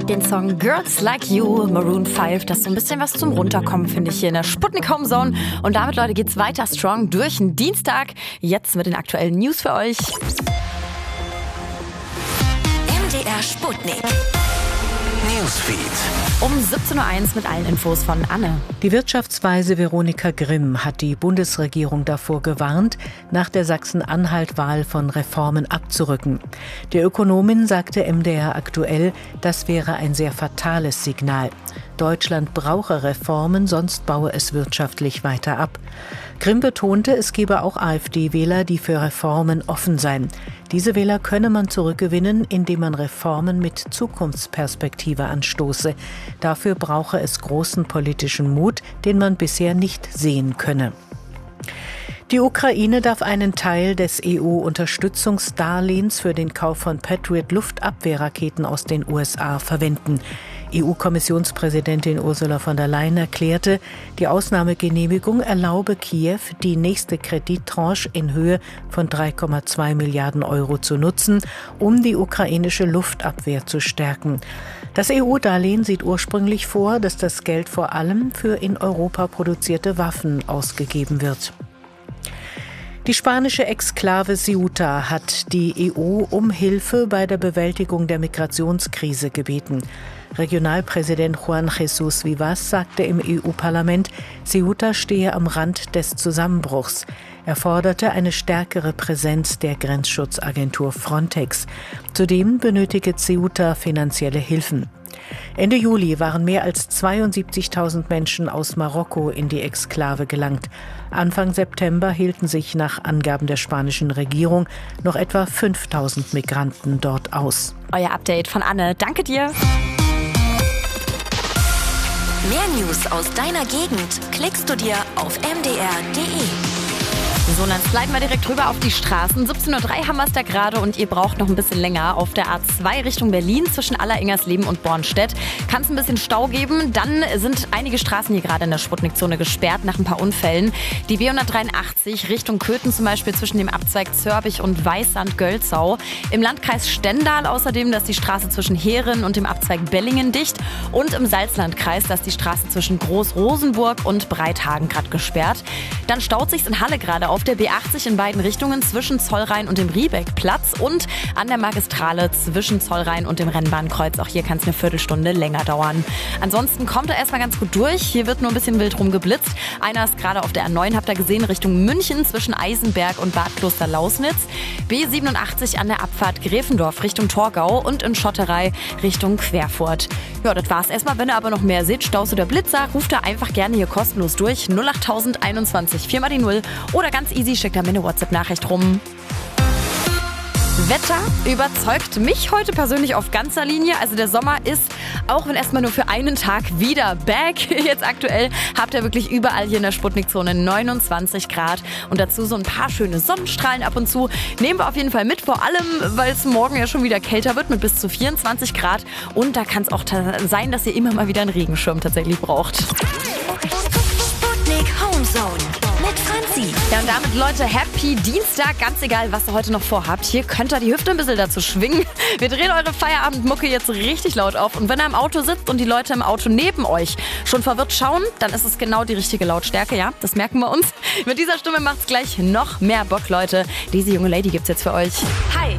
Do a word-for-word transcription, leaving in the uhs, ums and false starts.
den Song Girls Like You, Maroon fünf. Das ist so ein bisschen was zum Runterkommen, finde ich, hier in der Sputnik Homezone. Und damit, Leute, geht's weiter strong durch den Dienstag. Jetzt mit den aktuellen News für euch. M D R Sputnik Newsfeed. Um siebzehn Uhr eins mit allen Infos von Anne. Die Wirtschaftsweise Veronika Grimm hat die Bundesregierung davor gewarnt, nach der Sachsen-Anhalt-Wahl von Reformen abzurücken. Die Ökonomin sagte M D R aktuell, das wäre ein sehr fatales Signal. Deutschland brauche Reformen, sonst baue es wirtschaftlich weiter ab. Grimm betonte, es gebe auch AfD-Wähler, die für Reformen offen seien. Diese Wähler könne man zurückgewinnen, indem man Reformen mit Zukunftsperspektive anstoße. Dafür brauche es großen politischen Mut, den man bisher nicht sehen könne. Die Ukraine darf einen Teil des E U-Unterstützungsdarlehens für den Kauf von Patriot-Luftabwehrraketen aus den U S A verwenden. E U-Kommissionspräsidentin Ursula von der Leyen erklärte, die Ausnahmegenehmigung erlaube Kiew, die nächste Kredittranche in Höhe von drei Komma zwei Milliarden Euro zu nutzen, um die ukrainische Luftabwehr zu stärken. Das E U-Darlehen sieht ursprünglich vor, dass das Geld vor allem für in Europa produzierte Waffen ausgegeben wird. Die spanische Exklave Ceuta hat die E U um Hilfe bei der Bewältigung der Migrationskrise gebeten. Regionalpräsident Juan Jesús Vivas sagte im E U-Parlament, Ceuta stehe am Rand des Zusammenbruchs. Er forderte eine stärkere Präsenz der Grenzschutzagentur Frontex. Zudem benötige Ceuta finanzielle Hilfen. Ende Juli waren mehr als zweiundsiebzigtausend Menschen aus Marokko in die Exklave gelangt. Anfang September hielten sich nach Angaben der spanischen Regierung noch etwa fünftausend Migranten dort aus. Euer Update von Anne. Danke dir. Mehr News aus deiner Gegend klickst du dir auf m d r punkt d e. So, dann sliden wir direkt rüber auf die Straßen. siebzehn Uhr drei haben wir es da gerade und ihr braucht noch ein bisschen länger. Auf der A zwei Richtung Berlin zwischen Aller-Ingersleben und Bornstedt kann es ein bisschen Stau geben. Dann sind einige Straßen hier gerade in der Sputnik-Zone gesperrt nach ein paar Unfällen. Die B hundertdreiundachtzig Richtung Köthen zum Beispiel zwischen dem Abzweig Zörbich und Weißsand-Gölzau. Im Landkreis Stendal außerdem, dass die Straße zwischen Heeren und dem Abzweig Bellingen dicht. Und im Salzlandkreis, dass die Straße zwischen Groß-Rosenburg und Breithagen gerade gesperrt. Dann staut sich's in Halle gerade auf. Auf der B achtzig in beiden Richtungen zwischen Zollrhein und dem Riebeckplatz und an der Magistrale zwischen Zollrhein und dem Rennbahnkreuz. Auch hier kann es eine Viertelstunde länger dauern. Ansonsten kommt er erstmal ganz gut durch. Hier wird nur ein bisschen wild rumgeblitzt. Einer ist gerade auf der A neun, habt ihr gesehen, Richtung München zwischen Eisenberg und Bad Kloster-Lausnitz. B siebenundachtzig an der Abfahrt Gräfendorf Richtung Torgau und in Schotterei Richtung Querfurt. Ja, das war's erstmal. Wenn ihr aber noch mehr seht, Staus oder Blitzer, ruft da einfach gerne hier kostenlos durch. null acht einundzwanzig vier mal die null oder ganz easy, schickt da mir eine WhatsApp-Nachricht rum. Wetter überzeugt mich heute persönlich auf ganzer Linie. Also der Sommer ist, auch wenn erstmal nur für einen Tag, wieder back. Jetzt aktuell habt ihr wirklich überall hier in der Sputnik-Zone neunundzwanzig Grad und dazu so ein paar schöne Sonnenstrahlen ab und zu. Nehmen wir auf jeden Fall mit, vor allem, weil es morgen ja schon wieder kälter wird mit bis zu vierundzwanzig Grad. Und da kann es auch ta- sein, dass ihr immer mal wieder einen Regenschirm tatsächlich braucht. Sputnik Homezone mit Franzi. Ja, und damit, Leute, Happy Dienstag. Ganz egal, was ihr heute noch vorhabt. Hier könnt ihr die Hüfte ein bisschen dazu schwingen. Wir drehen eure Feierabendmucke jetzt richtig laut auf. Und wenn ihr im Auto sitzt und die Leute im Auto neben euch schon verwirrt schauen, dann ist es genau die richtige Lautstärke, ja? Das merken wir uns. Mit dieser Stimme macht's gleich noch mehr Bock, Leute. Diese junge Lady gibt's jetzt für euch. Hi.